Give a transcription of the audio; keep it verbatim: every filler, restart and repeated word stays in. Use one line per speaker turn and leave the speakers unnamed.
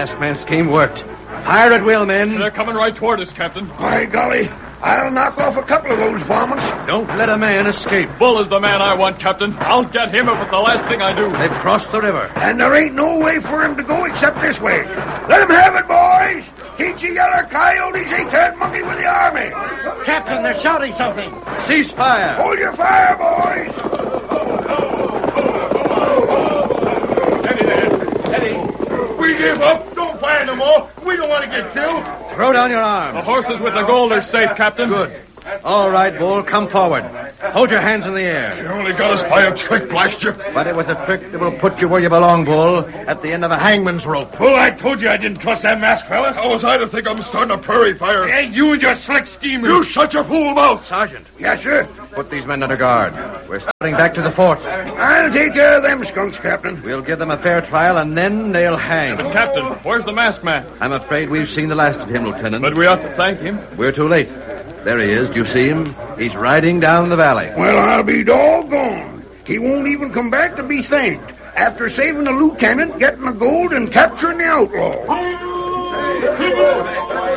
Masked man's scheme worked. Fire at will, men.
They're coming right toward us, Captain.
By golly, I'll knock off a couple of those varmints.
Don't let a man escape.
Bull is the man I want, Captain. I'll get him if it's the last thing I do.
They've crossed the river.
And there ain't no way for him to go except this way. Let him have it, boys. Teach you yeller coyotes ain't that monkey with the army.
Captain, they're shouting something.
Cease fire.
Hold your fire, boys.
Steady there. Steady. We give up. Don't fire no more. We don't want to get killed.
Throw down your arms.
The horses with the gold are safe, Captain.
Good. All right, Bull, come forward. Hold your hands in the air.
You only got us by a trick, blast you.
But it was a trick that will put you where you belong, Bull, at the end of a hangman's rope.
Well, I told you I didn't trust that masked fella. How was I to think I'm starting a prairie fire? Hey, you and your slick schemers. You shut your fool mouth.
Sergeant.
Yes, sir.
Put these men under guard. We're starting back to the fort.
I'll take care of them skunks, Captain.
We'll give them a fair trial, and then they'll hang.
But, Captain, where's the masked man?
I'm afraid we've seen the last of him, Lieutenant.
But we ought to thank him.
We're too late. There he is. Do you see him? He's riding down the valley.
Well, I'll be doggone. He won't even come back to be thanked after saving the lieutenant, getting the gold, and capturing the outlaw.